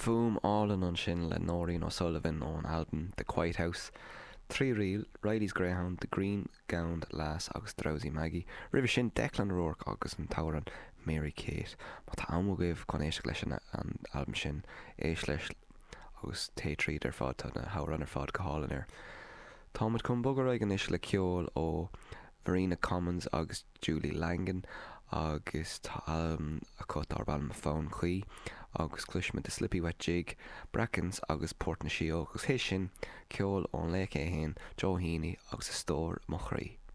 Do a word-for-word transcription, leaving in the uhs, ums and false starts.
Fum Allen an sin le Noreen O'Sullivan ón album The Quiet House. Trí riil, Riley's Greyhound, The Green Gowned Lass agus Drowsy Maggie. Ribh sin Declan O'Rourke agus an tauran Mary Kate. Má tá amú gaibh con éisiach leis an album sin éis leis agus té tríd ar fád tá na hauran ar fád go hálan ar. Támad chun bogar ag an is le ceol ó Verena Commons agus Julie Langan agus tá um, a cut ar ballm phone chuí agus cluisme de Slippy Wet Jig, Brackens agus Port na Sio agus hé sin ceol ón le é héin Joe Heaney agus a stór mo chraí.